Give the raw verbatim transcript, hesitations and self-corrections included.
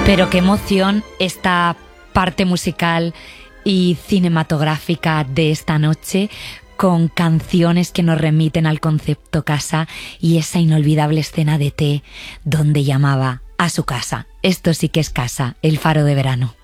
Pero qué emoción esta parte musical y cinematográfica de esta noche, con canciones que nos remiten al concepto casa y esa inolvidable escena de T donde llamaba a su casa. Esto sí que es casa, el Faro de Verano.